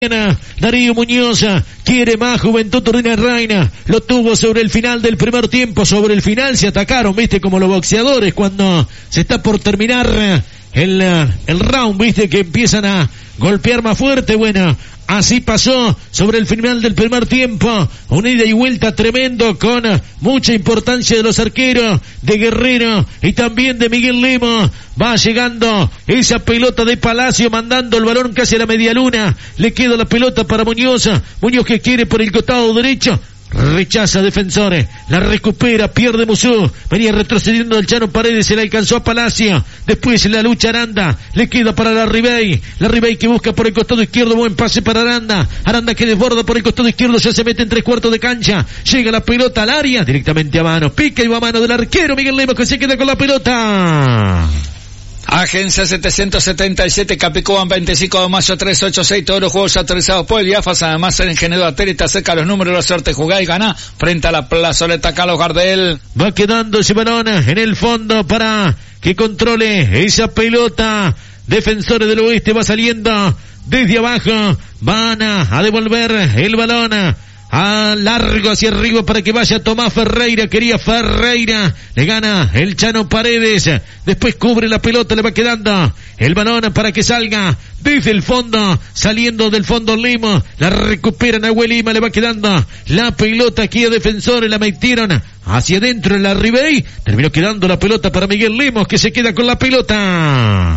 Darío Muñoz quiere más. Juventud Urdinarrain lo tuvo sobre el final del primer tiempo. Sobre el final se atacaron, viste, como los boxeadores cuando se está por terminar el round, viste, que empiezan a golpear más fuerte. Bueno, así pasó sobre el final del primer tiempo. Una ida y vuelta tremendo con mucha importancia de los arqueros de Guerrero y también de Miguel Lemos. Va llegando esa pelota de Palacio, mandando el balón casi a la media luna. Le queda la pelota para Muñoz. Muñoz que quiere por el costado derecho. Rechaza Defensores, la recupera, pierde Musú, venía retrocediendo el Chano Paredes, se le alcanzó a Palacio, después la lucha Aranda, le queda para la Ribey que busca por el costado izquierdo, buen pase para Aranda que desborda por el costado izquierdo, ya se mete en 3/4 de cancha, llega la pelota al área, directamente a mano, pica y va a mano del arquero Miguel Lemos que se queda con la pelota. Agencia 777, Capicúa 25 de mayo 386, todos los juegos autorizados por el IAFAS, además el ingeniero Ateri te acerca los números, la suerte, jugá y ganá frente a la plazoleta Carlos Gardel. Va quedando ese balón en el fondo para que controle esa pelota. Defensores del Oeste va saliendo desde abajo, van a devolver el balón a largo hacia arriba para que vaya Tomás Ferreira, quería Ferreira, le gana el Chano Paredes, después cubre la pelota, le va quedando el balón para que salga desde el fondo, saliendo del fondo Limo, la recupera Nahuel Lima, le va quedando la pelota aquí a Defensores, la metieron hacia adentro en la Ribey, terminó quedando la pelota para Miguel Lemos que se queda con la pelota.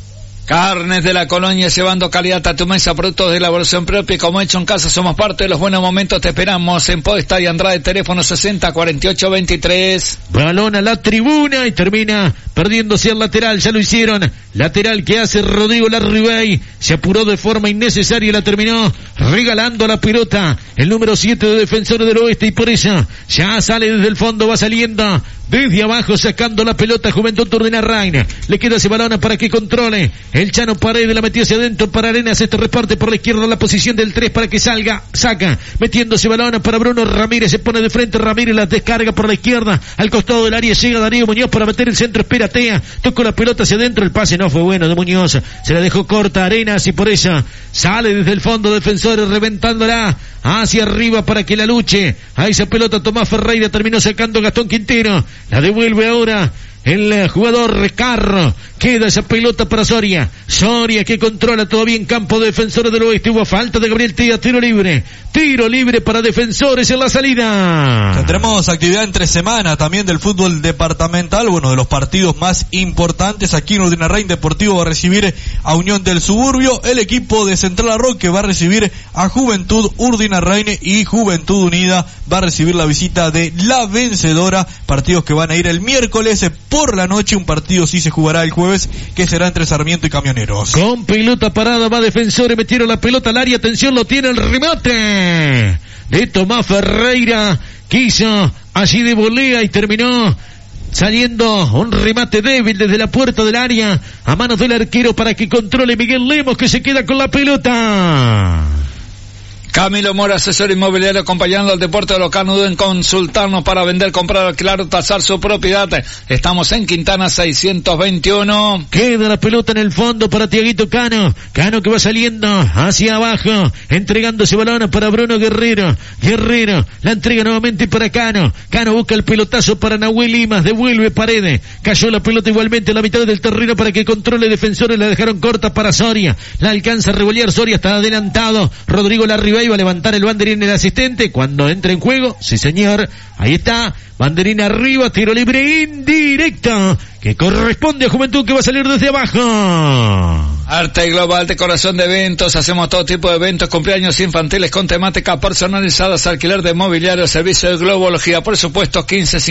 Carnes de la Colonia, llevando calidad a tu mesa, productos de elaboración propia, como hecho en casa, somos parte de los buenos momentos, te esperamos en Podestá y Andrade, teléfono 60-48-23. Balón a la tribuna y termina perdiéndose al lateral, ya lo hicieron, lateral que hace Rodrigo Larribey, se apuró de forma innecesaria y la terminó regalando la pelota, el número 7 de Defensores del Oeste, y por eso ya sale desde el fondo, va saliendo desde abajo, sacando la pelota Juventud Urdinarrain, le queda ese balón para que controle el Chano Paredes, la metió hacia adentro para Arenas, este reparte por la izquierda la posición del 3 para que salga, saca, metiéndose balón para Bruno Ramírez, se pone de frente Ramírez, la descarga por la izquierda, al costado del área llega Darío Muñoz para meter el centro, esperatea, tocó la pelota hacia adentro, el pase no fue bueno de Muñoz, se la dejó corta Arenas y por eso sale desde el fondo Defensores reventándola hacia arriba para que la luche, a esa pelota Tomás Ferreira, terminó sacando Gastón Quintero, la devuelve ahora el jugador Carro, queda esa pelota para Soria que controla todavía en campo de Defensores del Oeste, hubo falta de Gabriel Tía, tiro libre para Defensores en la salida. Tendremos actividad entre semana también del fútbol departamental, bueno, de los partidos más importantes aquí en Urdinarrain. Deportivo va a recibir a Unión del Suburbio, el equipo de Central Arroque va a recibir a Juventud Urdinarrain y Juventud Unida va a recibir la visita de La Vencedora, partidos que van a ir el miércoles por la noche, un partido sí se jugará el jueves que será entre Sarmiento y Camioneros. Con pelota parada va Defensores, metieron la pelota al área, atención, lo tiene el remate de Tomás Ferreira, quiso allí de volea y terminó saliendo un remate débil desde la puerta del área a manos del arquero para que controle Miguel Lemos que se queda con la pelota. Camilo Mora, asesor inmobiliario, acompañando al deporte local. No duden en consultarnos para vender, comprar, alquilar o tasar su propiedad. Estamos en Quintana 621. Queda la pelota en el fondo para Tiaguito Cano que va saliendo hacia abajo, entregando ese balón para Bruno Guerrero, la entrega nuevamente para Cano busca el pelotazo para Nahuel Limas, devuelve Paredes, cayó la pelota igualmente a la mitad del terreno para que controle Defensores, la dejaron corta para Soria, la alcanza a revolear Soria, está adelantado Rodrigo Larribey, va a levantar el banderín el asistente cuando entra en juego, sí señor, ahí está, banderín arriba, tiro libre indirecto que corresponde a Juventud que va a salir desde abajo. Arte Global, decoración de eventos, hacemos todo tipo de eventos, cumpleaños infantiles con temática personalizadas, alquiler de mobiliario, servicio de globología, por supuesto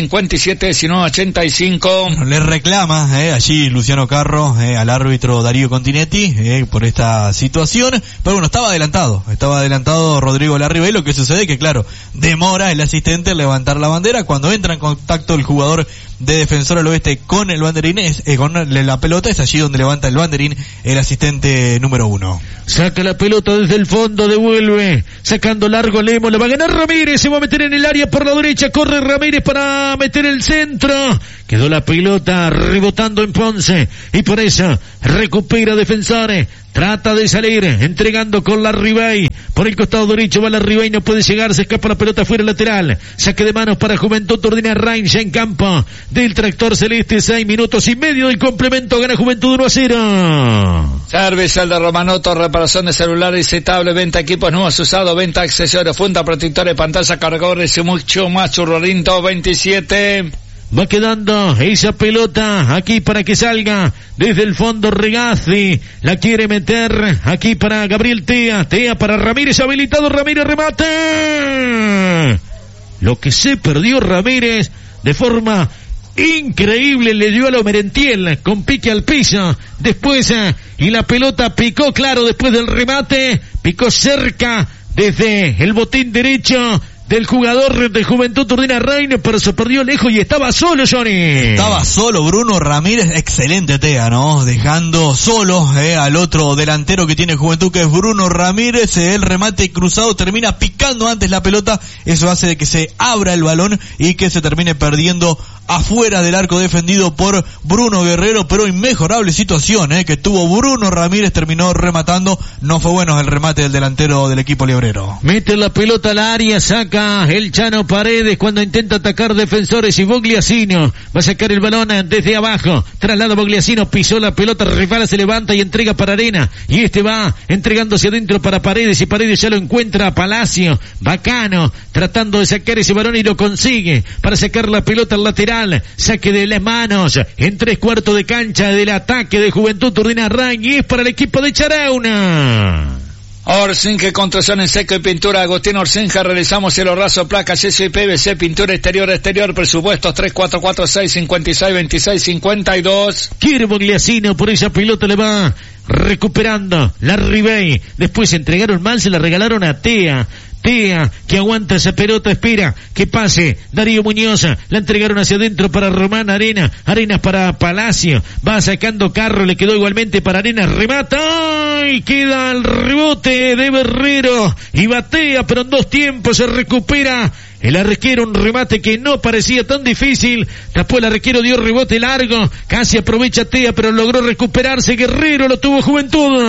1557-1985. Le reclama allí Luciano Carro al árbitro Darío Continetti por esta situación, pero bueno, estaba adelantado Rodrigo Larribey, lo que sucede que claro, demora el asistente en levantar la bandera, cuando entra en contacto el jugador de Defensor del Oeste con el banderín, con la pelota, es allí donde levanta el banderín el asistente número 1. Saca la pelota desde el fondo, devuelve, sacando largo Lemos, le va a ganar Ramírez, se va a meter en el área por la derecha, corre Ramírez para meter el centro, Quedó la pelota rebotando en Ponce y por eso recupera Defensores. Trata de salir, entregando con la Ribey. Por el costado derecho va la Ribey, no puede llegar, se escapa la pelota fuera lateral. Saque de manos para Juventud Urdinarrain, ya en campo del Tractor Celeste. 6 minutos y medio del complemento, gana Juventud 1-0. Servicio de Romanoto, reparación de celulares y tablet, venta equipos nuevos usados, venta accesorios, funda protectores, pantalla, cargadores y mucho más. Churrorinto 27. Va quedando esa pelota aquí para que salga desde el fondo Regazzi. La quiere meter aquí para Gabriel Tea. Tea para Ramírez, habilitado Ramírez, remate. Lo que se perdió Ramírez de forma increíble, le dio a lo Merentiel con pique al piso. Después, y la pelota picó, claro, después del remate. Picó cerca desde el botín derecho del jugador de Juventud Urdinarrain, pero se perdió lejos y estaba solo, Johnny. Estaba solo Bruno Ramírez, excelente Tea, ¿no? Dejando solo al otro delantero que tiene Juventud, que es Bruno Ramírez. El remate cruzado termina picando antes la pelota, eso hace de que se abra el balón y que se termine perdiendo afuera del arco defendido por Bruno Guerrero, pero inmejorable situación que tuvo Bruno Ramírez, terminó rematando. No fue bueno el remate del delantero del equipo liebrero. Mete la pelota al área, saca el Chano Paredes cuando intenta atacar Defensores y Bogliasino va a sacar el balón desde abajo, traslada Bogliasino, pisó la pelota, Rifala se levanta y entrega para Arena, y este va entregándose adentro para Paredes, y Paredes ya lo encuentra a Palacio, bacano, tratando de sacar ese balón y lo consigue, para sacar la pelota al lateral, saque de las manos, en 3/4 de cancha del ataque de Juventud Urdinarrain, y es para el equipo de Charauna. Orsinge, construcción en seco y pintura. Agustín Orsinge, realizamos cielo raso, placas, yeso y PVC, pintura exterior, presupuestos 3446-5626-52. Quiere Bogliasino, por esa pelota le va recuperando la Ribey. Después entregaron mal, se la regalaron a Tea, que aguanta esa pelota, espera que pase Darío Muñoz, la entregaron hacia adentro para Román Arenas para Palacio, va sacando Carro, le quedó igualmente para Arenas, remata y queda el rebote de Berrero y batea, pero en 2 tiempos se recupera el arquero, un remate que no parecía tan difícil, tapó el arquero, dio rebote largo, casi aprovecha Tea, pero logró recuperarse Guerrero, lo tuvo Juventud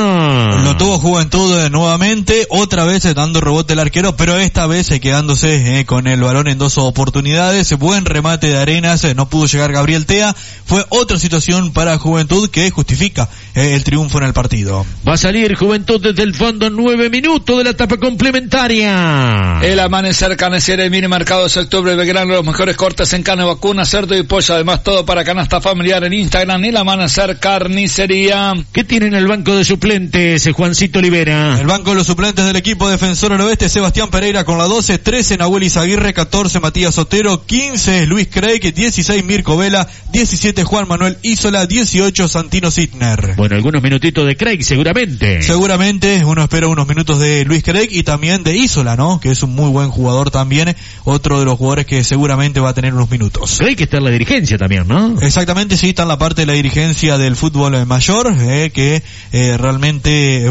nuevamente, otra vez dando rebote el arquero, pero esta vez quedándose con el balón en 2 oportunidades. Buen remate de Arenas, no pudo llegar Gabriel Tea, fue otra situación para Juventud que justifica el triunfo en el partido. Va a salir Juventud desde el fondo, 9 minutos de la etapa complementaria. El amanecer carnicero Mini Mercados Octubre Belgrano, los mejores cortes en carne, vacuna, cerdo y pollo, además todo para canasta familiar en Instagram. El amanecer carnicería. ¿Qué tiene en el banco de suplentes, Juancito Olivera? El banco de los suplentes del equipo Defensor Oeste: Sebastián Pereira con la 12, 13 Nahuel Izaguirre, 14 Matías Otero, 15 Luis Craig, 16 Mirko Vela, 17 Juan Manuel Isola, 18 Santino Sittner. Bueno, algunos minutitos de Craig seguramente. Seguramente uno espera unos minutos de Luis Craig y también de Isola, ¿no? Que es un muy buen jugador también, otro de los jugadores que seguramente va a tener unos minutos. Craig que está en la dirigencia también, ¿no? Exactamente, sí, está en la parte de la dirigencia del fútbol mayor, que realmente,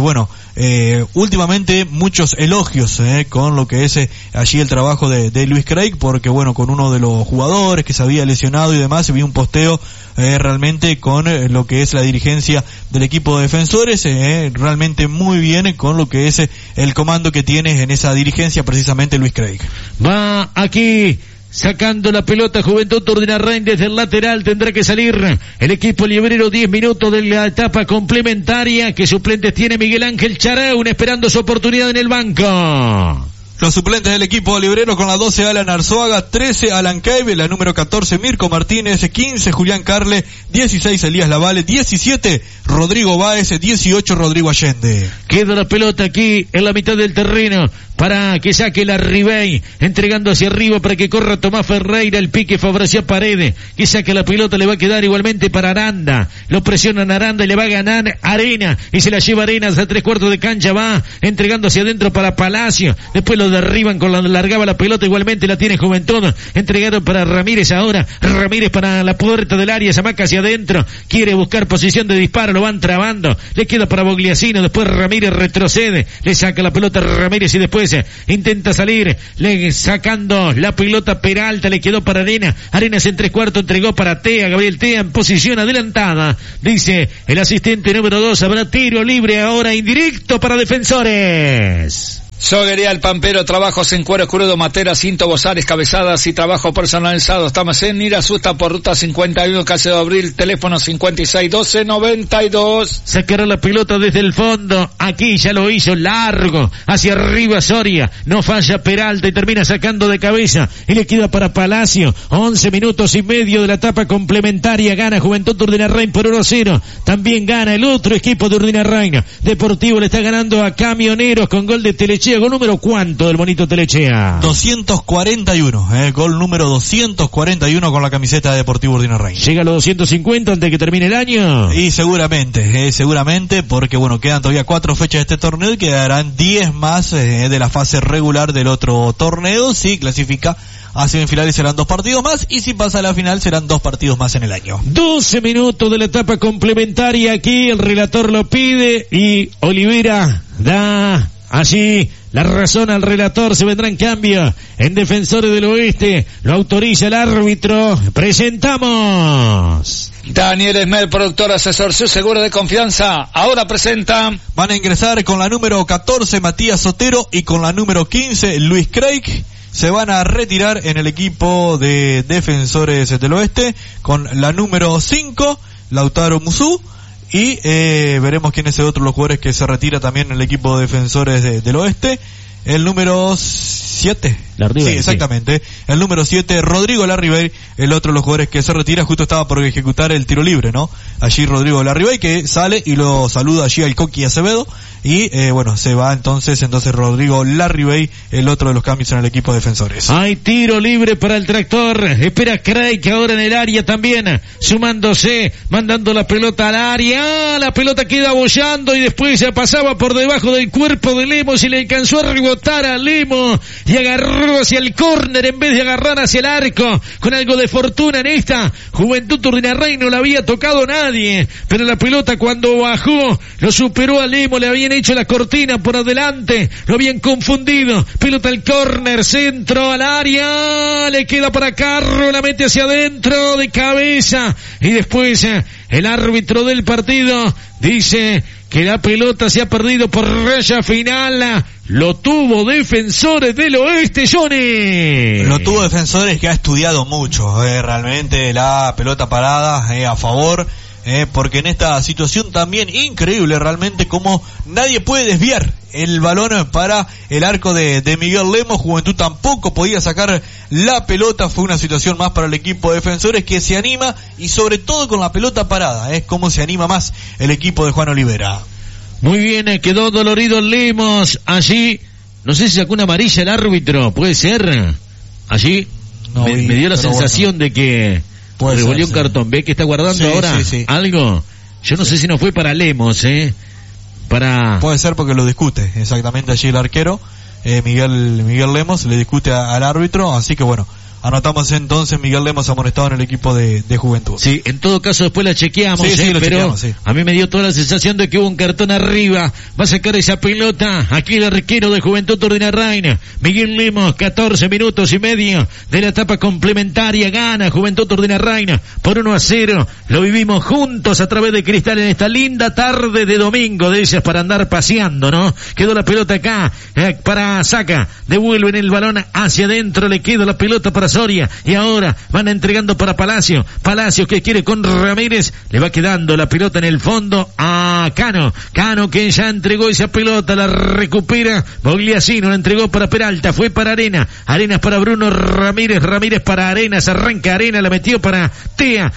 últimamente muchos elogios con lo que es allí el trabajo de Luis Craig, porque bueno, con uno de los jugadores que se había lesionado y demás, se vio un posteo realmente con lo que es la dirigencia del equipo de Defensores, realmente muy bien con lo que es el comando que tiene en esa dirigencia precisamente Luis Craig. Va aquí sacando la pelota Juventud Urdinarrain desde el lateral, tendrá que salir el equipo liebrero. 10 minutos de la etapa complementaria. ¿Qué suplentes tiene Miguel Ángel Charauna esperando su oportunidad en el banco? Los suplentes del equipo librero con la 12 Alan Arzuaga, 13 Alan Caibe, la número 14 Mirko Martínez, 15 Julián Carle, 16 Elías Lavalle, 17 Rodrigo Báez, 18 Rodrigo Allende. Queda la pelota aquí en la mitad del terreno para que saque la Ribey, entregando hacia arriba para que corra Tomás Ferreira, el pique favoreció a Paredes, que saque la pelota, le va a quedar igualmente para Aranda, lo presionan Aranda y le va a ganar Arena, y se la lleva Arenas a 3/4 de cancha, va entregando hacia adentro para Palacio, después lo derriban con la largaba la pelota, igualmente la tiene Juventud, entregaron para Ramírez ahora, Ramírez para la puerta del área, Zamaca hacia adentro, quiere buscar posición de disparo, lo van trabando, le queda para Bogliasino, después Ramírez retrocede, le saca la pelota a Ramírez y después después intenta salir, sacando la pelota Peralta, le quedó para Arena. Arenas en 3/4 entregó para Tea, Gabriel Tea en posición adelantada. Dice el asistente número 2, habrá tiro libre ahora indirecto para Defensores. Soguería El Pampero, trabajos en cuero crudo, materas, cinto, bozares, cabezadas y trabajo personalizado. Estamos en Irasusta por ruta 51, calle de Abril, teléfono 561292. Sacará la pelota desde el fondo, aquí ya lo hizo, largo, hacia arriba Soria, no falla Peralta y termina sacando de cabeza, y le queda para Palacio. 11 minutos y medio de la etapa complementaria, gana Juventud de Urdinarrain por 1-0, también gana el otro equipo de Urdinarrain. Deportivo le está ganando a Camioneros con gol de Telechea. ¿Gol número cuánto del bonito Telechea? 241, gol número 241 con la camiseta de Deportivo Urdinarrain. ¿Llega a los 250 antes de que termine el año? Y seguramente, porque bueno, quedan todavía 4 fechas de este torneo y quedarán 10 más de la fase regular del otro torneo. Si clasifica a semifinales serán 2 partidos más, y si pasa a la final serán 2 partidos más en el año. 12 minutos de la etapa complementaria, aquí el relator lo pide y Olivera da allí la razón al relator. Se vendrá en cambio en Defensores del Oeste, lo autoriza el árbitro. Presentamos Daniel Esmer, productor, asesor, su seguro de confianza. Ahora presenta. Van a ingresar con la número 14 Matías Sotero y con la número 15 Luis Craig. Se van a retirar en el equipo de Defensores del Oeste con la número 5 Lautaro Musú. Y veremos quién es el otro de los jugadores que se retira también en el equipo de Defensores del Oeste. El número 7. Sí, exactamente. Sí. El número 7, Rodrigo Larribey, el otro de los jugadores que se retira. Justo estaba por ejecutar el tiro libre, ¿no? Allí Rodrigo Larribey, que sale y lo saluda allí al Coqui Acevedo. Y bueno, se va entonces Rodrigo Larribey, el otro de los cambios en el equipo de Defensores. Hay tiro libre para el Tractor. Espera Craig ahora en el área también, sumándose, mandando la pelota al área. La pelota queda bollando y después se pasaba por debajo del cuerpo de Lemos y le alcanzó a rebotar a Lemos y agarró hacia el córner en vez de agarrar hacia el arco. Con algo de fortuna en esta Juventud Urdinarrain no la había tocado nadie, pero la pelota cuando bajó lo superó a Lemos, le habían hecho la cortina por adelante, lo habían confundido. Pelota al córner, centro al área, le queda para Carro, la mete hacia adentro de cabeza y después el árbitro del partido dice que la pelota se ha perdido por raya final. Lo tuvo Defensores del Oeste, Johnny. Lo tuvo Defensores, que ha estudiado mucho, realmente la pelota parada a favor. Porque en esta situación también increíble realmente como nadie puede desviar el balón para el arco de Miguel Lemos. Juventud tampoco podía sacar la pelota. Fue una situación más para el equipo de Defensores, que se anima, y sobre todo con la pelota parada, es como se anima más el equipo de Juan Olivera. Muy bien, quedó dolorido Lemos allí. No sé si sacó una amarilla el árbitro, puede ser. Allí no, me dio la sensación de que revolvió un cartón. ¿Ve que está guardando ahora algo? Yo no sé si no fue para Lemos, Puede ser porque lo discute exactamente allí el arquero, Miguel Lemos, le discute al árbitro, así que bueno, anotamos entonces Miguel Lemos amonestado en el equipo de Juventud. Sí, en todo caso después la chequeamos, pero chequeamos, a mí me dio toda la sensación de que hubo un cartón arriba. Va a sacar esa pelota aquí el arquero de Juventud Urdinarrain, Miguel Lemos. 14 minutos y medio de la etapa complementaria, gana Juventud Urdinarrain por 1-0. Lo vivimos juntos a través de Cristal en esta linda tarde de domingo, de esas para andar paseando, ¿no? Quedó la pelota acá, para Saca, devuelven el balón hacia adentro, le queda la pelota para Soria, y ahora van entregando para Palacio que quiere con Ramírez, le va quedando la pelota en el fondo a Cano que ya entregó esa pelota, la recupera Bogliasino, la entregó para Peralta, fue para Arenas para Bruno Ramírez para Arenas, arranca Arenas, la metió para Tea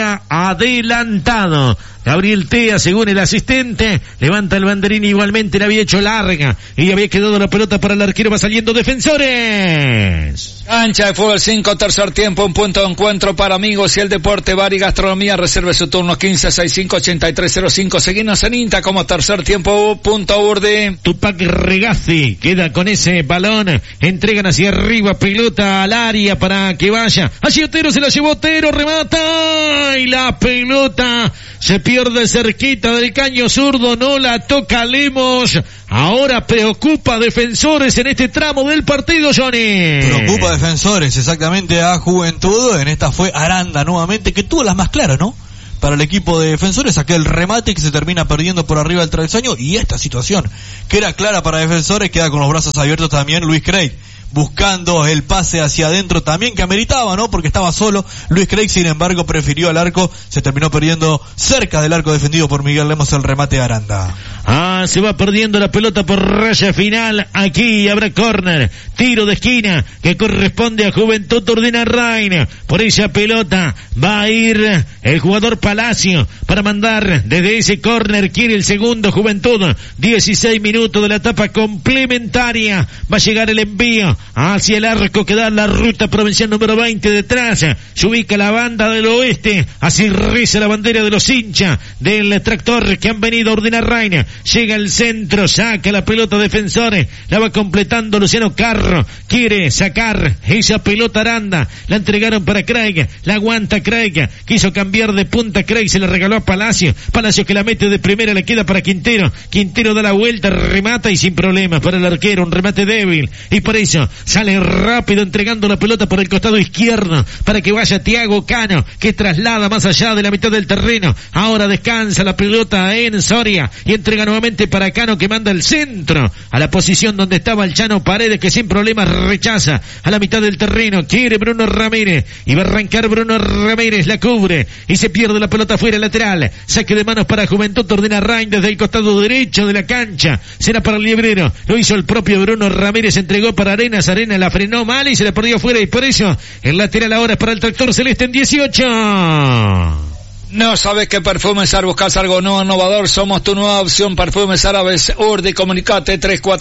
adelantado Gabriel Tea, según el asistente, levanta el banderín, igualmente la había hecho larga y había quedado la pelota para el arquero, va saliendo Defensores. Cancha de fútbol 5, tercer tiempo, un punto de encuentro para amigos y el deporte, bar y gastronomía. Reserve su turno 1565-8305. Seguinos en Insta como tercer tiempo, punto Urdi. Tupac Regazzi queda con ese balón, entregan hacia arriba, pelota al área para que vaya. Allí Otero, se la llevó Otero, remata y la pelota se pierde pierde cerquita del caño zurdo, no la toca Lemos. Ahora preocupa a Defensores en este tramo del partido, Johnny. Preocupa a Defensores, exactamente, a Juventud. En esta fue Aranda nuevamente, que tuvo las más claras, ¿no? Para el equipo de Defensores, aquel remate que se termina perdiendo por arriba del travesaño, y esta situación que era clara para Defensores, queda con los brazos abiertos también Luis Craig, buscando el pase hacia adentro también, que ameritaba, ¿no? Porque estaba solo Luis Craig, sin embargo prefirió al arco, se terminó perdiendo cerca del arco defendido por Miguel Lemos el remate de Aranda. Se va perdiendo la pelota por raya final. Aquí habrá córner, tiro de esquina que corresponde a Juventud Urdinarrain. Por esa pelota va a ir el jugador Palacio para mandar desde ese córner. Quiere el segundo Juventud. 16 minutos de la etapa complementaria. Va a llegar el envío hacia el arco que da la ruta provincial número 20 detrás. Se ubica la banda del oeste. Así reza la bandera de los hinchas del tractor que han venido a Urdinarrain. Llega al centro, saca la pelota Defensores, la va completando Luciano Carro, quiere sacar esa pelota Aranda, la entregaron para Craig, la aguanta Craig, quiso cambiar de punta Craig, se la regaló a Palacio, Palacio que la mete de primera, le queda para Quintero, Quintero da la vuelta, remata y sin problemas para el arquero, un remate débil, y por eso sale rápido entregando la pelota por el costado izquierdo, para que vaya Thiago Cano, que traslada más allá de la mitad del terreno. Ahora descansa la pelota en Soria y entrega nuevamente para Cano, que manda el centro a la posición donde estaba el Chano Paredes, que sin problemas rechaza a la mitad del terreno. Quiere Bruno Ramírez y va a arrancar Bruno Ramírez, la cubre y se pierde la pelota fuera, lateral, saque de manos para Juventud Urdinarrain desde el costado derecho de la cancha, será para el Liebrero, lo hizo el propio Bruno Ramírez, entregó para Arenas, Arenas la frenó mal y se la perdió fuera, y por eso el lateral ahora es para el tractor celeste en 18. ¿No sabes qué perfume usar? ¿Buscas algo nuevo, innovador? Somos tu nueva opción. Perfumes Árabes Urdi. Comunicate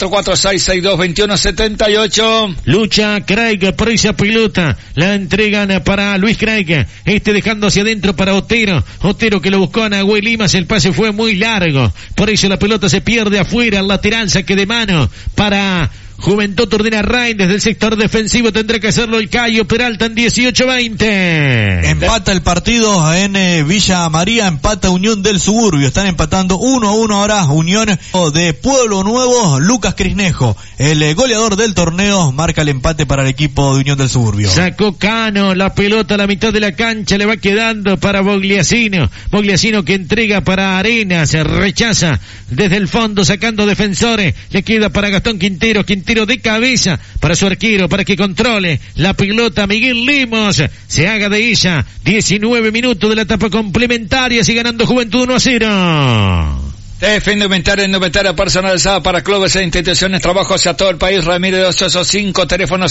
344-662-2178. Lucha Craig por esa pelota. La entregan para Luis Craig. Dejando hacia adentro para Otero. Otero que lo buscó a Nahuel Limas. El pase fue muy largo. Por eso la pelota se pierde afuera. El lateral, saque de mano para Juventud Urdinarrain. Desde el sector defensivo tendrá que hacerlo el Cayo Peralta en 18-20. Empata el partido en Villa María, empata Unión del Suburbio. Están empatando 1-1 ahora Unión de Pueblo Nuevo. Lucas Crisnejo, el goleador del torneo, marca el empate para el equipo de Unión del Suburbio. Sacó Cano la pelota a la mitad de la cancha, le va quedando para Bogliasino. Bogliasino que entrega para Arenas, se rechaza desde el fondo sacando Defensores. Le queda para Gastón Quintero. Quintero de cabeza para su arquero, para que controle la pelota Miguel Lemos, se haga de ella. 19 minutos de la etapa complementaria, sigue ganando Juventud 1-0. Indumentaria personalizada para clubes e instituciones, trabajo hacia todo el país. Ramírez 885, teléfono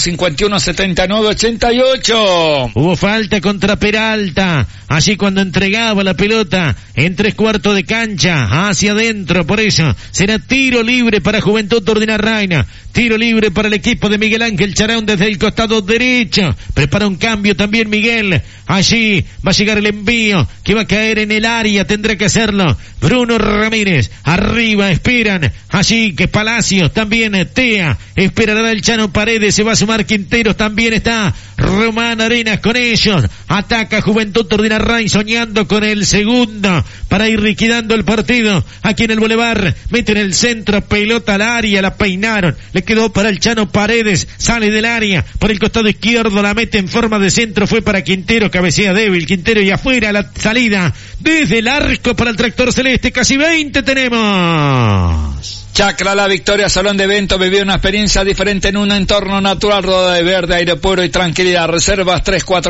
517988. Hubo falta contra Peralta, allí cuando entregaba la pelota en 3/4 de cancha, hacia adentro, por eso será tiro libre para Juventud Urdinarrain. Tiro libre para el equipo de Miguel Ángel Charón desde el costado derecho. Prepara un cambio también Miguel. Allí va a llegar el envío que va a caer en el área. Tendrá que hacerlo Bruno Ramírez. Arriba esperan. Allí que Palacio también Tea. Esperará el Chano Paredes. Se va a sumar Quinteros. También está Román Arenas con ellos. Ataca Juventud Urdinarrain soñando con el segundo para ir liquidando el partido. Aquí en el Boulevard. Meten el centro. Pelota al área. La peinaron. Le quedó para el Chano Paredes, sale del área, por el costado izquierdo la mete en forma de centro, fue para Quintero, cabecea débil, Quintero y afuera la salida, desde el arco para el tractor celeste, casi 20 tenemos. Chacra La Victoria, salón de eventos, vivió una experiencia diferente en un entorno natural, rodeado de verde, aire puro y tranquilidad. Reservas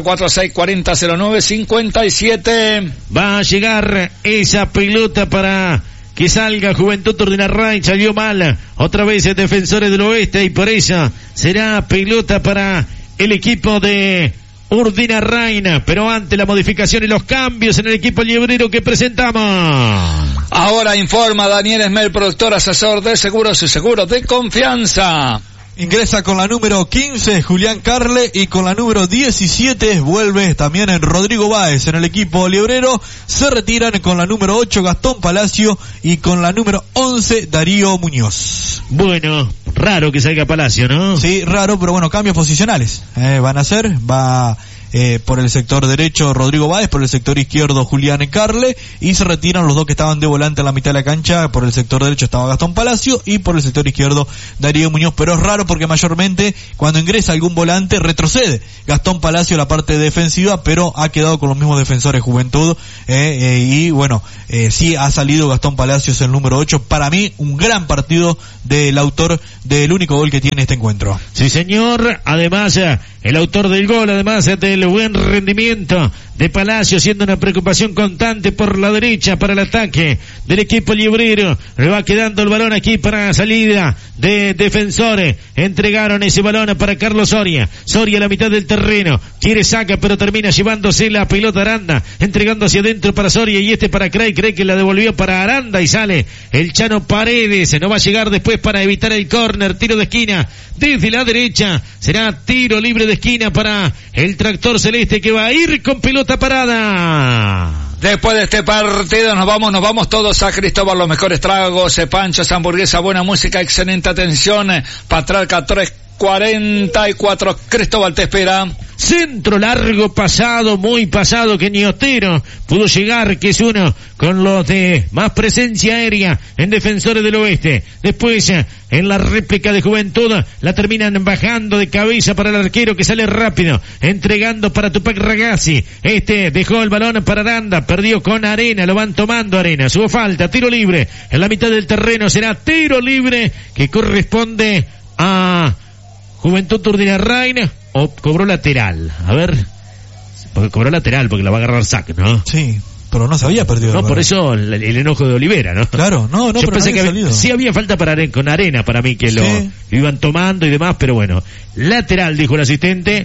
344-640-0957. Va a llegar esa pelota para que salga Juventud Urdinarrain, salió mal, otra vez Defensores del Oeste, y por eso será pelota para el equipo de Urdinarrain, pero ante la modificación y los cambios en el equipo liebrero que presentamos. Ahora informa Daniel Esmel, productor, asesor de seguros y seguros de confianza. Ingresa con la número 15 Julián Carle, y con la número 17 vuelve también en Rodrigo Báez en el equipo liebrero. Se retiran con la número 8 Gastón Palacio y con la número 11 Darío Muñoz. Bueno, raro que salga Palacio, ¿no? Sí, raro, pero bueno, cambios posicionales van a hacer. Va por el sector derecho Rodrigo Báez, por el sector izquierdo Julián Carle, y se retiran los dos que estaban de volante a la mitad de la cancha. Por el sector derecho estaba Gastón Palacio y por el sector izquierdo Darío Muñoz, pero es raro porque mayormente cuando ingresa algún volante retrocede Gastón Palacio a la parte defensiva, pero ha quedado con los mismos defensores Juventud, y bueno, sí ha salido Gastón Palacios el número 8, para mí un gran partido del autor del único gol que tiene este encuentro. Sí señor, además el autor del gol, además del buen rendimiento de Palacio, siendo una preocupación constante por la derecha para el ataque del equipo librero. Le va quedando el balón aquí para salida de defensores. Entregaron ese balón para Carlos Soria. Soria a la mitad del terreno. Quiere saca, pero termina llevándose la pelota Aranda. Entregando hacia adentro para Soria y para Cray. Cree que la devolvió para Aranda y sale el Chano Paredes. No va a llegar después para evitar el córner. Tiro de esquina desde la derecha. Será tiro libre de esquina para el Tractor Celeste, que va a ir con pelota parada. Después de este partido nos vamos todos a Cristóbal, los mejores tragos, panchos, hamburguesa, buena música, excelente atención, Patraca 344, Cristóbal te espera. Centro largo pasado, muy pasado, que ni Otero pudo llegar, que es uno con los de más presencia aérea en Defensores del Oeste. Después, en la réplica de Juventud, la terminan bajando de cabeza para el arquero, que sale rápido, entregando para Tupac Ragazzi. Dejó el balón para Aranda, perdió con Arena, lo van tomando Arena. Hubo falta, tiro libre en la mitad del terreno, será tiro libre que corresponde a Juventud Turdinarrain, o cobró lateral. A ver, porque cobró lateral porque la va a agarrar Sac, ¿no? Sí, pero no se había perdido. No, por eso el enojo de Olivera, ¿no? Claro, no, yo pero pensé que sí había falta con Arena para mí, que lo iban tomando y demás, pero bueno, lateral, dijo el asistente,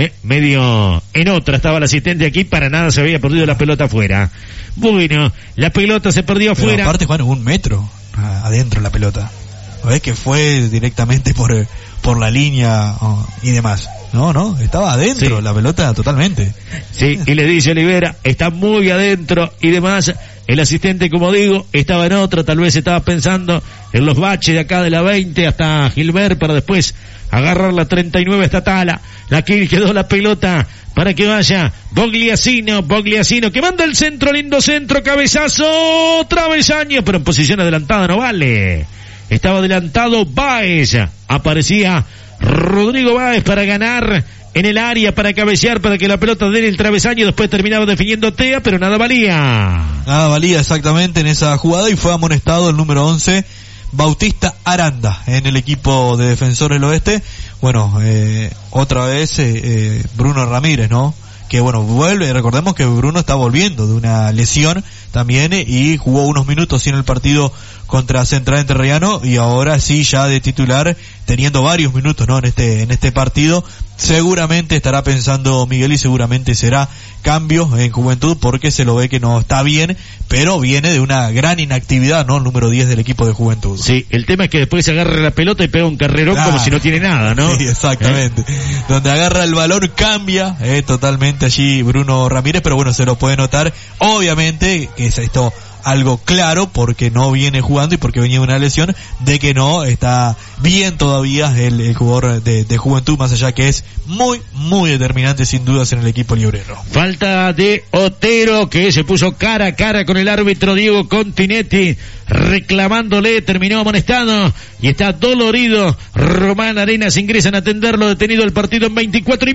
medio en otra estaba el asistente aquí, para nada se había perdido la pelota afuera. Bueno, la pelota se perdió afuera. Pero aparte, Juan, 1 metro adentro la pelota. ¿Ves que fue directamente por la línea y demás? No, estaba adentro, sí. La pelota totalmente. Sí, y le dice Olivera, está muy adentro y demás. El asistente, como digo, estaba en otra, tal vez estaba pensando en los baches de acá de la 20 hasta Gilbert para después agarrar la 39 hasta Tala. La que quedó la pelota para que vaya Bogliasino, que manda el centro, lindo centro, cabezazo, travesaño, pero en posición adelantada no vale. Estaba adelantado Báez, aparecía Rodrigo Báez para ganar en el área, para cabecear, para que la pelota dé el travesaño, después terminaba definiendo Tea, pero nada valía. Nada valía exactamente en esa jugada y fue amonestado el número 11, Bautista Aranda, en el equipo de Defensores del Oeste. Bueno, otra vez Bruno Ramírez, ¿no? Que bueno, vuelve, recordemos que Bruno está volviendo de una lesión también y jugó unos minutos en el partido contra Central Entrerriano y ahora sí ya de titular, teniendo varios minutos, ¿no? En este partido. Seguramente estará pensando Miguel y seguramente será cambio en Juventud porque se lo ve que no está bien, pero viene de una gran inactividad, ¿no? El número 10 del equipo de Juventud. Sí, el tema es que después se agarra la pelota y pega un carrerón como si no tiene nada, ¿no? Sí, exactamente. Donde agarra el balón cambia totalmente allí Bruno Ramírez, pero bueno, se lo puede notar. Obviamente que es esto algo claro porque no viene jugando y porque venía una lesión, de que no está bien todavía el jugador de Juventud, más allá que es muy, muy determinante sin dudas en el equipo librero. Falta de Otero, que se puso cara a cara con el árbitro Diego Continetti, reclamándole, terminó amonestado y está dolorido. Román Arenas ingresan a atenderlo, detenido el partido en 24 y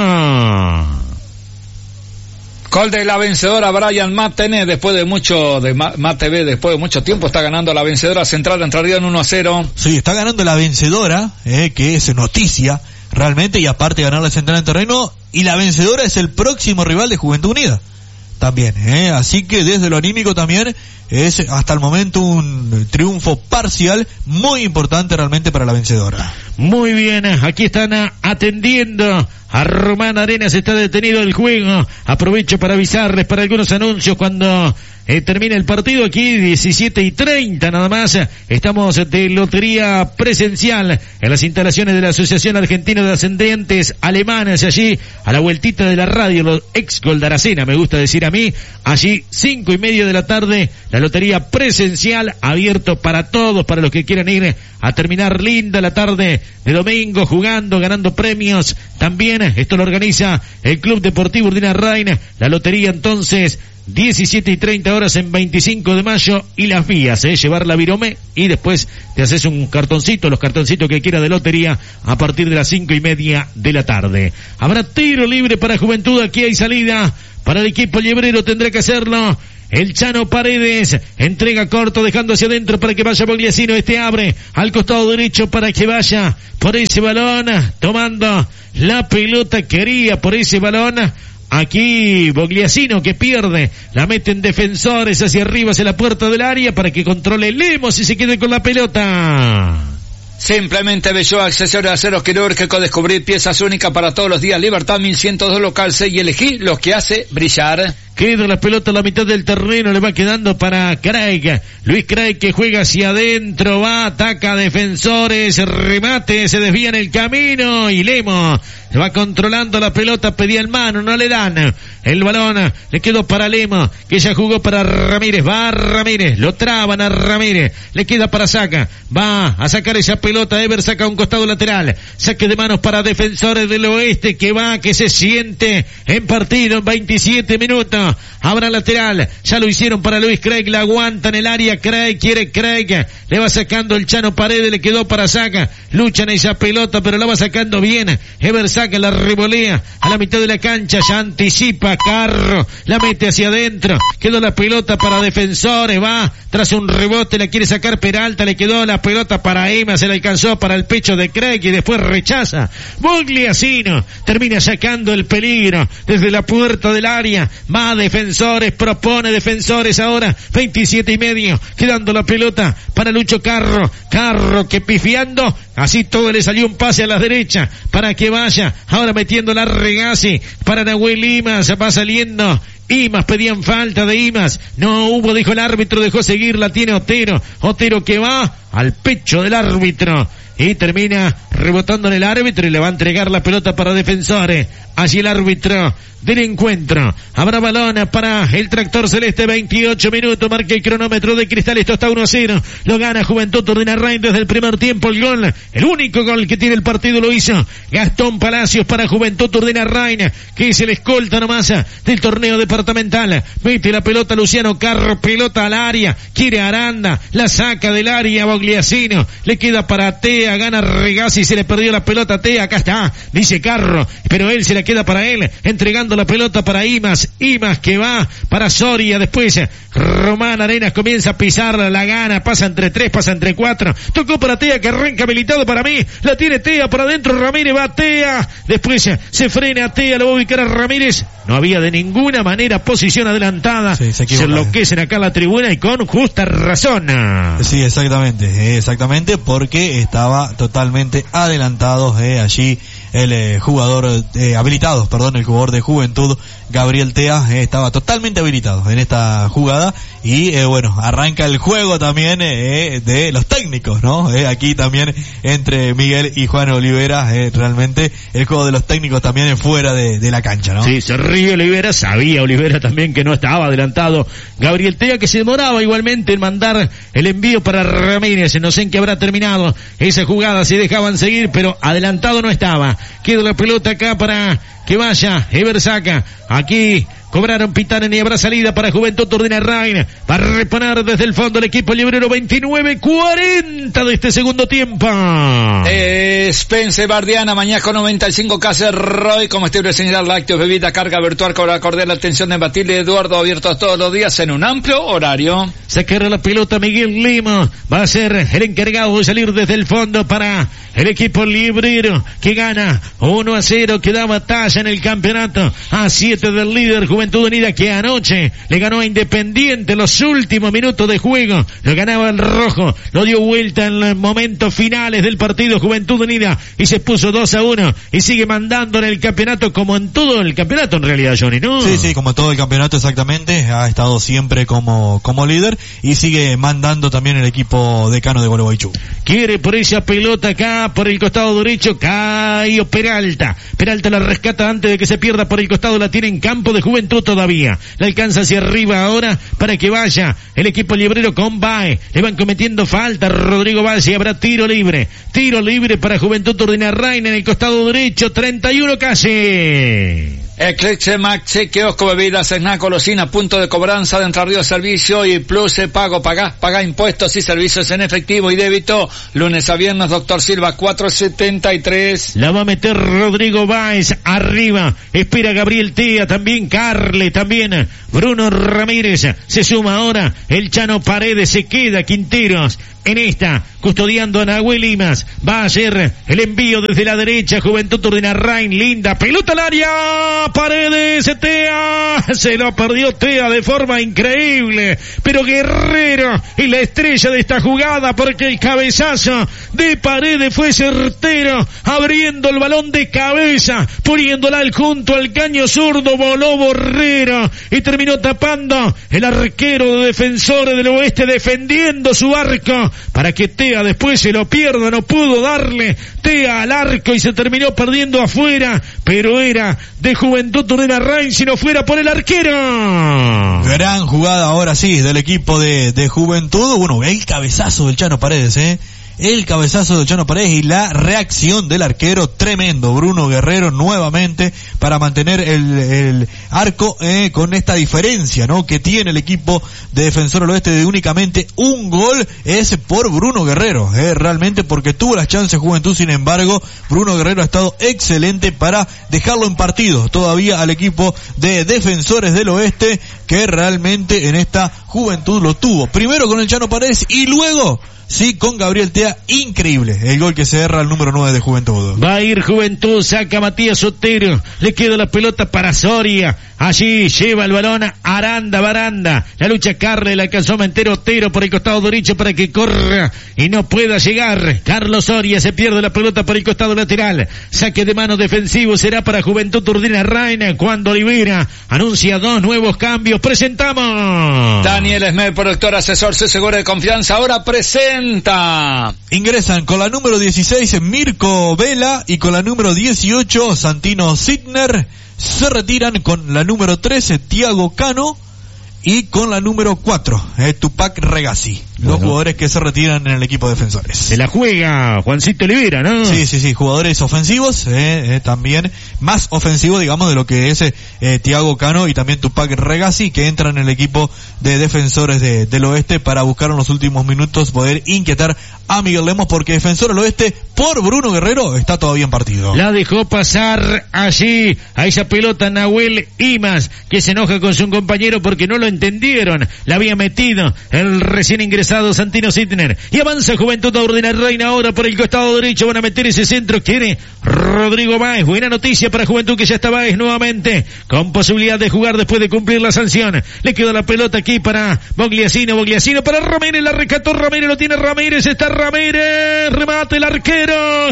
medio. Gol de la vencedora Brian Matene, después de mucho tiempo está ganando la vencedora Central, entraría en 1-0. Sí, está ganando la vencedora, que es noticia realmente, y aparte de ganar la Central en terreno, y la vencedora es el próximo rival de Juventud Unida también, así que desde lo anímico también es hasta el momento un triunfo parcial muy importante realmente para la vencedora. Muy bien, aquí están atendiendo a Román Arenas, está detenido el juego. Aprovecho para avisarles para algunos anuncios cuando termina el partido. Aquí 17:30 nada más. Estamos de lotería presencial en las instalaciones de la Asociación Argentina de Ascendentes Alemanes, allí a la vueltita de la radio, los ex Goldaracena, me gusta decir a mí. Allí 5:30 de la tarde, la lotería presencial, abierto para todos, para los que quieran ir a terminar linda la tarde de domingo, jugando, ganando premios. También también. Esto lo organiza el Club Deportivo Urdinarrain. La lotería entonces 17:30 horas en 25 de mayo y las vías, llevar la virome y después te haces un cartoncito, los cartoncitos que quiera de lotería a partir de las 5:30 de la tarde. Habrá tiro libre para Juventud, aquí hay salida para el equipo liebrero, tendrá que hacerlo el Chano Paredes, entrega corto dejando hacia adentro para que vaya Bogliasino, abre al costado derecho para que vaya por ese balón, tomando la pelota, quería por ese balón. Aquí Bogliasino que pierde, la meten defensores hacia arriba, hacia la puerta del área para que controle Lemos y se quede con la pelota. Simplemente Bello, accesorio de acero quirúrgico, descubrir piezas únicas para todos los días. Libertad 1102 local 6 y elegí los que hace brillar. Queda la pelota a la mitad del terreno, le va quedando para Craig. Luis Craig que juega hacia adentro, va, ataca a defensores, remate, se desvía en el camino y Lemos se va controlando la pelota, pedía el mano, no le dan. El balón le quedó para Lemos, que ya jugó para Ramírez, va Ramírez, lo traban a Ramírez, le queda para Saca, va a sacar esa pelota, Ever saca un costado lateral, saque de manos para Defensores del Oeste, que va, que se siente en partido en 27 minutos. Habrá lateral, ya lo hicieron para Luis Craig, la aguanta en el área, Craig, quiere Craig, le va sacando el Chano Paredes, le quedó para Saca, luchan esa pelota pero la va sacando bien, Ever Saca, la revolea a la mitad de la cancha, ya anticipa Carro, la mete hacia adentro, quedó la pelota para Defensores, va, tras un rebote, la quiere sacar Peralta, le quedó la pelota para Emma, se la alcanzó para el pecho de Craig y después rechaza, Bogliasino, termina sacando el peligro desde la puerta del área, va Defensores, propone Defensores ahora, 27:30, quedando la pelota para Lucho Carro, Carro que pifiando, así todo le salió un pase a la derecha, para que vaya, ahora metiendo la Regasi, para Nahuel Imas, va saliendo, Imas, pedían falta de Imas, no hubo, dijo el árbitro, dejó seguir, la tiene Otero, Otero que va al pecho del árbitro, y termina rebotando en el árbitro y le va a entregar la pelota para Defensores. Allí el árbitro del encuentro. Habrá balón para el Tractor Celeste, 28 minutos, marca el cronómetro de Cristal, esto está 1-0, lo gana Juventud Urdinarrain desde el primer tiempo, el gol, el único gol que tiene el partido lo hizo Gastón Palacios para Juventud Urdinarrain, que es el escolta nomás del torneo departamental, mete la pelota Luciano Carro, pelota al área, quiere Aranda, la saca del área Bogliasino, le queda para Tea, gana Regasi, se le perdió la pelota a Tea, acá está, dice Carro, pero él se la queda para él, entregando la pelota para Imas, Imas que va para Soria, después Román Arenas comienza a pisarla, la gana, pasa entre 3, pasa entre 4, tocó para Tea que arranca habilitado para mí, la tiene Tea para adentro, Ramírez va a Tea, después se frena a Tea, lo va a ubicar a Ramírez, no había de ninguna manera posición adelantada, sí, se enloquecen acá la tribuna y con justa razón. Sí, exactamente, porque estaba totalmente adelantado allí el jugador el jugador de Juventud, Gabriel Tea, estaba totalmente habilitado en esta jugada y arranca el juego también de los técnicos, ¿no? Aquí también entre Miguel y Juan Olivera, realmente el juego de los técnicos también es fuera de la cancha, ¿no? Sí, se ríe Olivera, sabía Olivera también que no estaba adelantado Gabriel Tea, que se demoraba igualmente en mandar el envío para Ramírez, no sé en qué habrá terminado esa jugada, si dejaban seguir, pero adelantado no estaba, queda la pelota acá para que vaya Ever Saca, aquí cobraron Pitana y habrá salida para Juventud Urdinarrain, va a reponer desde el fondo el equipo liebrero, 29:40 de este segundo tiempo. Spence Bardiana, Mañasco 95, Cáceres Roy, comestible señal, lácteos, bebida, carga virtual, cobra cordial, atención de Batilde Eduardo, abiertos todos los días en un amplio horario. Sacará la pelota Miguel Lima, va a ser el encargado de salir desde el fondo para el equipo liebrero, que gana 1-0, que da batalla en el campeonato a 7 del líder Juventud Unida, que anoche le ganó a Independiente los últimos minutos de juego, lo ganaba el rojo, lo dio vuelta en los momentos finales del partido Juventud Unida y se puso 2-1 y sigue mandando en el campeonato como en todo el campeonato en realidad, Johnny, ¿no? Sí, como todo el campeonato exactamente, ha estado siempre como líder y sigue mandando también el equipo decano de Gualeguaychú. Quiere por esa pelota acá va por el costado derecho, Caio Peralta la rescata antes de que se pierda por el costado, la tiene en campo de Juventud todavía, la alcanza hacia arriba ahora para que vaya el equipo librero con Bae, le van cometiendo falta Rodrigo Bae, y habrá tiro libre para Juventud Urdinarrain en el costado derecho, 31 casi. Eclipse Maxi, kiosco bebidas, snack, golosina, punto de cobranza de Entre Ríos Servicio y Plus Pago. Paga impuestos y servicios en efectivo y débito. Lunes a viernes, Doctor Silva 473. La va a meter Rodrigo Báez arriba. Espera Gabriel Tea, también Carle, también Bruno Ramírez. Se suma ahora el Chano Paredes, se queda Quinteros en esta, custodiando a Nahuel Limas. Va a hacer el envío desde la derecha, Juventud Urdinarrain, linda pelota al área, Paredes, Tea, se lo perdió Tea de forma increíble, pero Guerrero es la estrella de esta jugada, porque el cabezazo de Paredes fue certero, abriendo el balón de cabeza, poniéndola junto al caño zurdo, voló Borrero y terminó tapando el arquero de Defensores del Oeste, defendiendo su arco para que Tea después se lo pierda. No pudo darle Tea al arco y se terminó perdiendo afuera, pero era de Juventud Urdinarrain si no fuera por el arquero. Gran jugada ahora sí del equipo de Juventud. Bueno, el cabezazo del Chano Paredes, el cabezazo del Chano Paredes y la reacción del arquero, tremendo. Bruno Guerrero nuevamente para mantener el arco con esta diferencia, ¿no?, que tiene el equipo de Defensor del Oeste de únicamente un gol, es por Bruno Guerrero, realmente, porque tuvo las chances Juventud. Sin embargo, Bruno Guerrero ha estado excelente para dejarlo en partido todavía al equipo de Defensores del Oeste, que realmente en esta Juventud lo tuvo primero con el Chano Paredes y luego sí con Gabriel Tea. Increíble el gol que se erra el número 9 de Juventud. Va a ir Juventud, saca Matías Otero, le queda la pelota para Soria, allí lleva el balón Aranda Baranda, la lucha Carle, la alcanzó a meter Otero por el costado derecho para que corra y no pueda llegar Carlos Soria, se pierde la pelota por el costado lateral, saque de mano defensivo será para Juventud Urdinarrain, cuando Olivera anuncia 2 nuevos cambios. Presentamos Daniel Esmer, productor, asesor, su seguro de confianza, ahora presenta. Ingresan con la número 16 Mirko Vela y con la número 18 Santino Sidner. Se retiran con la número 13 Tiago Cano y con la número 4 Tupac Regasi. Los jugadores que se retiran en el equipo de Defensores. Se la juega Juancito Olivera, ¿no? Sí, jugadores ofensivos, también más ofensivos, digamos, de lo que es Tiago Cano y también Tupac Regasi, que entran en el equipo de Defensores del Oeste para buscar en los últimos minutos poder inquietar a Miguel Lemos, porque Defensor del Oeste por Bruno Guerrero está todavía en partido. La dejó pasar allí a esa pelota Nahuel Imas, que se enoja con su compañero porque no lo entendieron. La había metido el recién ingresado Santino Sidner. Y avanza Juventud Urdinarrain ahora por el costado derecho. Van a meter ese centro. Quiere Rodrigo Báez. Buena noticia para Juventud, que ya está Báez nuevamente con posibilidad de jugar después de cumplir la sanción. Le quedó la pelota aquí para Bogliasino para Ramírez. La rescató Ramírez, lo tiene Ramírez. Está Ramírez. Remate el arquero.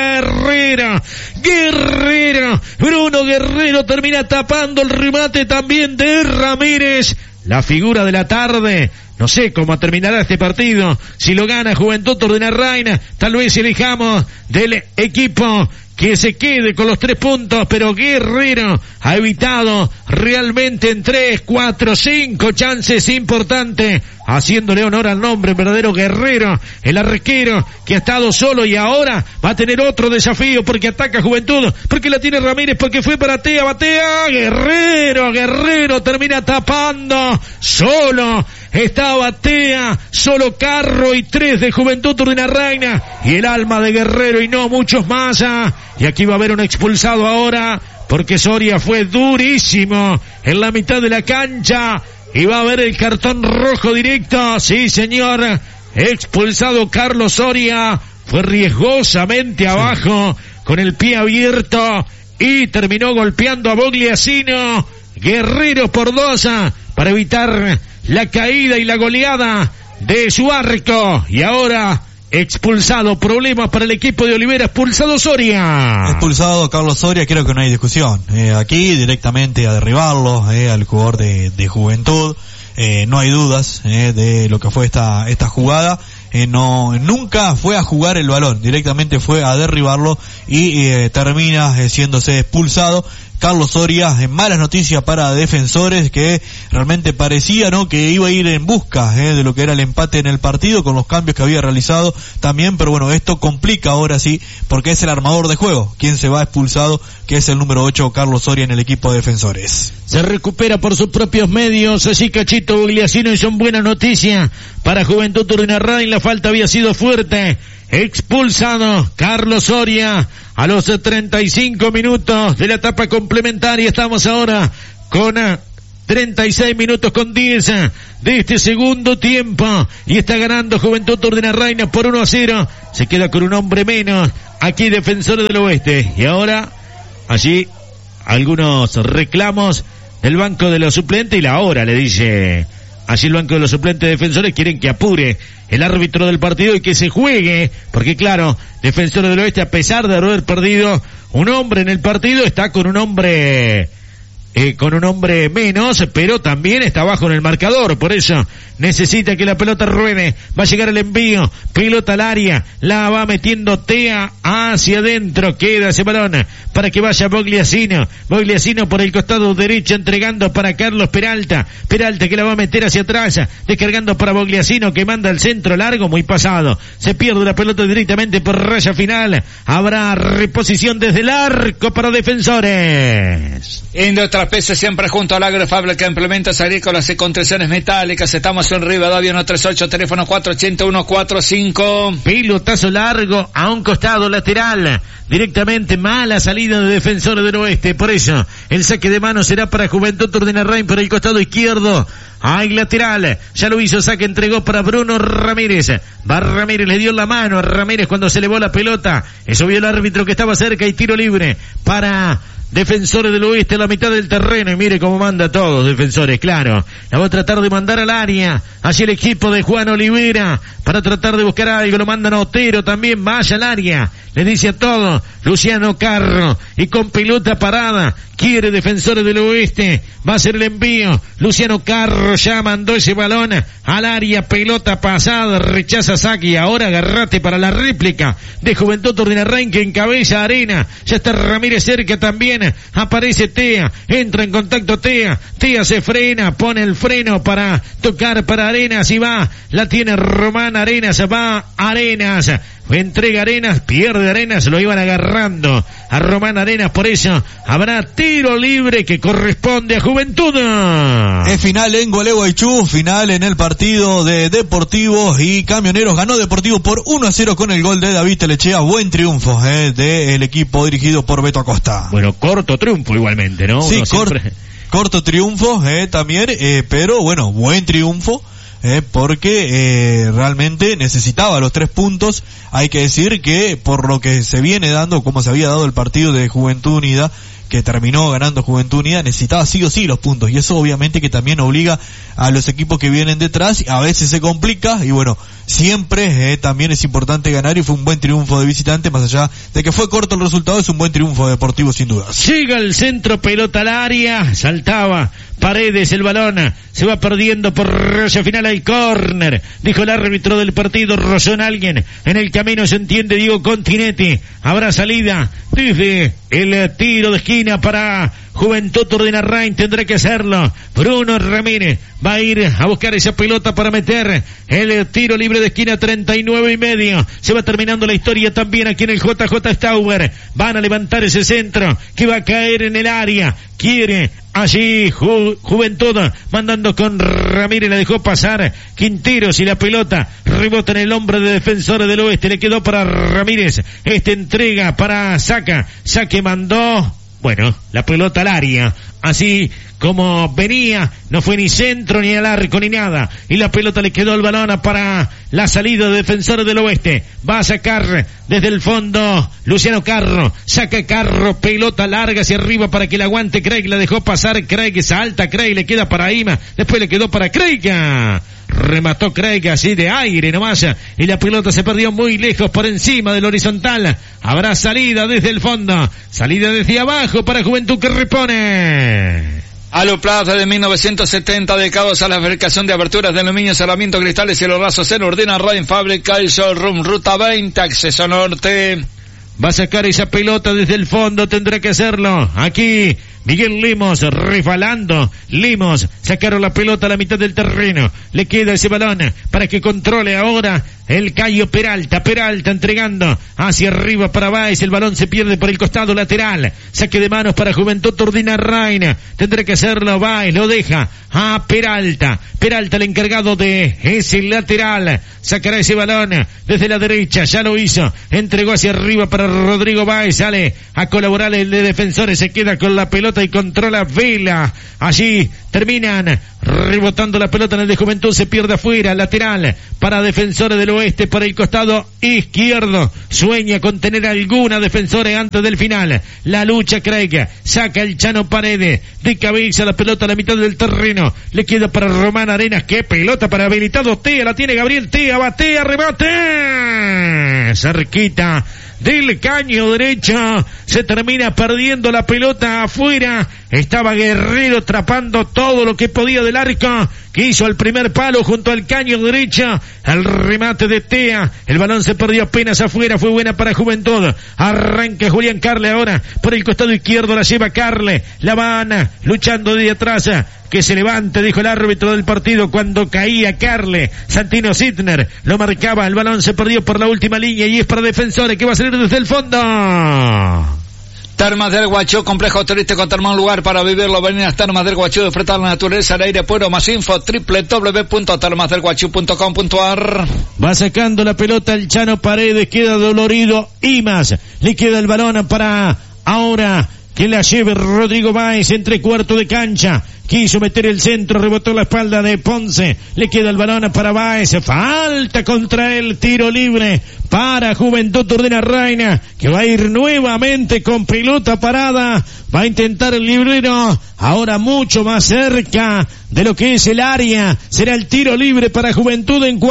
Guerrero. Bruno Guerrero termina tapando el remate también de Ramírez. La figura de la tarde. No sé cómo terminará este partido. Si lo gana Juventud Urdinarrain, tal vez elijamos del equipo que se quede con los 3 puntos, pero Guerrero ha evitado realmente en 3, 4, 5 chances importantes, haciéndole honor al nombre verdadero Guerrero, el arquero que ha estado solo y ahora va a tener otro desafío porque ataca Juventud, porque la tiene Ramírez, porque fue para Tea, batea, Guerrero termina tapando, solo estaba Tea, solo Carro y 3 de Juventud Urdinarrain y el alma de Guerrero y no muchos más. Y aquí va a haber un expulsado ahora, porque Soria fue durísimo en la mitad de la cancha y va a haber el cartón rojo directo. Sí, señor, expulsado Carlos Soria, fue riesgosamente abajo con el pie abierto y terminó golpeando a Bogliasino. Guerrero por 2 para evitar la caída y la goleada de su arco. Y ahora expulsado, problemas para el equipo de Olivera, expulsado Soria. Expulsado Carlos Soria, creo que no hay discusión. Aquí directamente a derribarlo, al jugador de Juventud. No hay dudas de lo que fue esta jugada. nunca fue a jugar el balón, directamente fue a derribarlo y termina siéndose expulsado. Carlos Soria, malas noticias para Defensores, que realmente parecía, ¿no?, que iba a ir en busca de lo que era el empate en el partido con los cambios que había realizado también, pero bueno, esto complica ahora sí, porque es el armador de juego quien se va expulsado, que es el número 8, Carlos Soria, en el equipo de Defensores. Se recupera por sus propios medios, así Cachito Bugliasino, y son buenas noticias para Juventud Turdinarrain. La falta había sido fuerte. Expulsado Carlos Soria a los 35 minutos de la etapa complementaria. Estamos ahora con 36 minutos con 10 de este segundo tiempo, y está ganando Juventud Turdinarrain por 1-0. Se queda con un hombre menos aquí Defensores del Oeste, y ahora allí algunos reclamos del banco de los suplentes, y la hora le dice allí el banco de los suplentes de Defensores. Quieren que apure el árbitro del partido y que se juegue, porque claro, Defensores del Oeste, a pesar de haber perdido un hombre en el partido, está con un hombre menos, pero también está abajo en el marcador. Por eso necesita que la pelota ruede. Va a llegar el envío, pelota al área, la va metiendo Tea hacia adentro, queda ese balón para que vaya Bugliasino por el costado derecho, entregando para Carlos Peralta que la va a meter hacia atrás, descargando para Bugliasino, que manda el centro largo, muy pasado, se pierde la pelota directamente por raya final. Habrá reposición desde el arco para Defensores. Trapecio siempre junto al Agrofábrica de Implementos Agrícolas y Contenciones Metálicas. Estamos en Rivadavia 138, teléfono 481-145. Pelotazo largo a un costado lateral, directamente mala salida de Defensores del Oeste. Por eso el saque de mano será para Juventud Turdinarrain por el costado izquierdo. Hay lateral, ya lo hizo, saque, entregó para Bruno Ramírez. Va Ramírez, le dio la mano a Ramírez cuando se elevó la pelota. Eso vio el árbitro que estaba cerca, y tiro libre para Defensores del Oeste a la mitad del terreno, y mire cómo manda todos Defensores, claro. La va a tratar de mandar al área, hacia el equipo de Juan Olivera, para tratar de buscar algo. Lo mandan a Otero también, vaya al área, le dice a todo Luciano Carro, y con pelota parada quiere Defensores del Oeste, va a hacer el envío. Luciano Carro ya mandó ese balón al área, pelota pasada, rechaza saque, y ahora agarrate para la réplica de Juventud Turdinarrain, que encabeza Arena. Ya está Ramírez cerca también, aparece Tea, entra en contacto Tea se frena, pone el freno para tocar para Arenas, y va, la tiene Román Arenas, va Arenas, entrega Arenas, pierde Arenas, lo iban agarrando a Román Arenas. Por eso habrá tiro libre que corresponde a Juventud. Es final en Gualeguaychú, final en el partido de Deportivo y Camioneros. Ganó Deportivo por 1-0 con el gol de David Telechea. Buen triunfo del equipo dirigido por Beto Acosta. Bueno, corto triunfo igualmente, ¿no? Sí, corto triunfo también, pero bueno, buen triunfo. Porque realmente necesitaba los 3 puntos. Hay que decir que por lo que se viene dando, como se había dado el partido de Juventud Unida, que terminó ganando Juventud Unida, necesitaba sí o sí los puntos, y eso obviamente que también obliga a los equipos que vienen detrás. A veces se complica, y bueno, siempre también es importante ganar, y fue un buen triunfo de visitante, más allá de que fue corto el resultado, es un buen triunfo Deportivo sin duda. Llega el centro, pelota al área, saltaba Paredes, el balón se va perdiendo por raya final al córner, dijo el árbitro del partido. Rozó en alguien en el camino, se entiende, Diego Continetti. Habrá salida desde el tiro de esquina para Juventud Turdinarrain, tendrá que hacerlo Bruno Ramírez, va a ir a buscar esa pelota para meter el tiro libre de esquina, 39:30. Se va terminando la historia también aquí en el JJ Stauber. Van a levantar ese centro que va a caer en el área, quiere allí Juventud, mandando con Ramírez, la dejó pasar Quinteros, y la pelota rebota en el hombro de Defensores del Oeste, le quedó para Ramírez, entrega para Saque mandó, bueno, la pelota al área, así como venía, no fue ni centro ni al arco ni nada, y la pelota le quedó el balón para la salida de Defensores del Oeste. Va a sacar desde el fondo Luciano Carro, saca Carro, pelota larga hacia arriba para que la aguante Craig, la dejó pasar Craig, salta Craig, le queda para Ima, después le quedó para Craig, remató Craig así de aire nomás, y la pelota se perdió muy lejos por encima del horizontal. Habrá salida desde el fondo, salida desde abajo para Juventud, que repone. Aluplaza de 1970, dedicados a la fabricación de aberturas de aluminio, cerramiento, cristales y los rasos en Ordina Rain, fábrica y showroom, ruta 20, acceso norte. Va a sacar esa pelota desde el fondo, tendrá que hacerlo. Aquí Miguel Limos resbalando. Limos sacaron la pelota a la mitad del terreno. Le queda ese balón para que controle ahora el Cayo Peralta. Peralta entregando hacia arriba para Báez. El balón se pierde por el costado lateral. Saque de manos para Juventud Ordina Rain. Tendrá que hacerlo Báez. Lo deja a Peralta. Peralta el encargado de ese lateral. Sacará ese balón desde la derecha. Ya lo hizo. Entregó hacia arriba para Rodrigo Báez. Sale a colaborar el de Defensores. Se queda con la pelota y controla Vela. Allí terminan rebotando la pelota en el de Juventud. Se pierde afuera. Lateral para Defensores del Oeste por el costado izquierdo. Sueña con tener alguna Defensores antes del final. La lucha Craig. Saca el Chano Paredes. De cabeza la pelota a la mitad del terreno. Le queda para Román Arenas. Qué pelota para habilitado Tea. La tiene Gabriel Tea. Batea, remate. Cerquita del caño derecho. Se termina perdiendo la pelota afuera. Estaba Guerrero atrapando todo lo que podía del arco, que hizo el primer palo junto al caño derecho. El remate de Tea. El balón se perdió apenas afuera. Fue buena para Juventud. Arranca Julián Carle ahora. Por el costado izquierdo la lleva Carle. La van luchando de atrás. Que se levante, dijo el árbitro del partido cuando caía Carle. Santino Sittner lo marcaba. El balón se perdió por la última línea y es para Defensores que va a salir desde el fondo. Termas del Guachú, complejo turístico termal, lugar para vivirlo. Venir a Termas del Guachú, disfrutar la naturaleza, el aire puro. Más info, www.termasdelguachú.com.ar. Va sacando la pelota el Chano Paredes, queda dolorido Imas. Le queda el balón para ahora que la lleve Rodrigo Báez entre cuarto de cancha. Quiso meter el centro, rebotó la espalda de Ponce. Le queda el balón para Báez. Falta contra él, tiro libre para Juventud Ordina Rain, que va a ir nuevamente con pelota parada. Va a intentar el librero, ahora mucho más cerca de lo que es el área. Será el tiro libre para Juventud en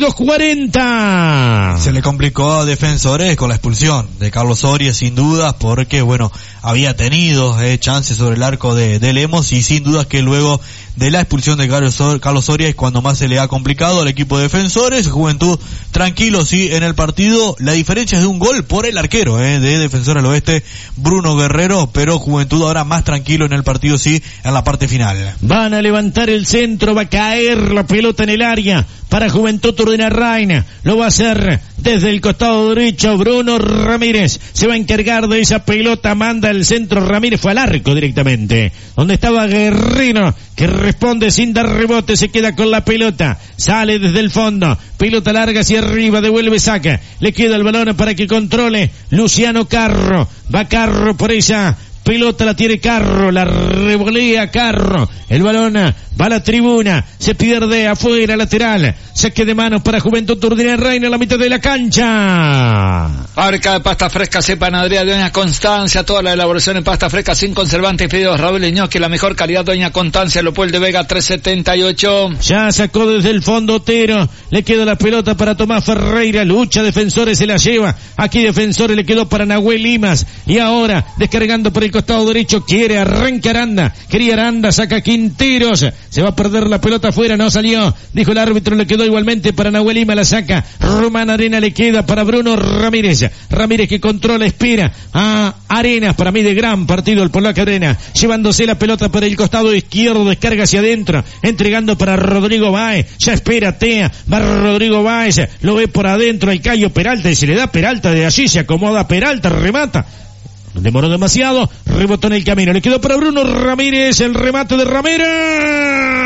42-40. Se le complicó a Defensores con la expulsión de Carlos Soria, sin dudas, porque bueno, había tenido chances sobre el arco de Lemos, y sin dudas que luego de la expulsión de Carlos Soria es cuando más se le ha complicado al equipo de Defensores. Juventud tranquilo sí en el partido. La diferencia es de un gol por el arquero de Defensores del Oeste, Bruno Guerrero, pero Juventud ahora más tranquilo en el partido sí en la parte final. Van a levantar el centro, va a caer la pelota en el área para Juventud Ordina Rain. Lo va a hacer desde el costado derecho Bruno Ramírez. Se va a encargar de esa pelota, manda el centro Ramírez, fue al arco directamente, donde estaba Guerrero, que responde sin dar rebote, se queda con la pelota, sale desde el fondo, pelota larga hacia arriba, devuelve, saca, le queda el balón para que controle Luciano Carro. Va Carro por ella. Pelota la tiene Carro, la revolea Carro, el balón va a la tribuna, se pierde afuera, lateral, saque de manos para Juventud Ordina Rain en la mitad de la cancha. Fábrica de pasta fresca y panadería de Doña Constancia, toda la elaboración en pasta fresca sin conservantes y fideos Raúl Ñoqui, la mejor calidad Doña Constancia, Leopoldo de Vega 378. Ya sacó desde el fondo Otero, le queda la pelota para Tomás Ferreira, lucha Defensores, se la lleva, aquí Defensores le quedó para Nahuel Limas, y ahora descargando por el costado derecho, quiere arrancar Aranda, quería Aranda, saca Quinteros, se va a perder la pelota afuera, no salió, dijo el árbitro, le quedó igualmente para Nahuel Lima, la saca Román Arena, le queda para Bruno Ramírez que controla, espera a Arenas, para mí de gran partido el polaco Arena, llevándose la pelota por el costado izquierdo, descarga hacia adentro, entregando para Rodrigo Báez, ya espera Tea, va Rodrigo Báez, lo ve por adentro el Cayo Peralta, y se le da Peralta, de allí se acomoda Peralta, remata. Demoró demasiado, rebotó en el camino, le quedó para Bruno Ramírez, el remate de Ramírez.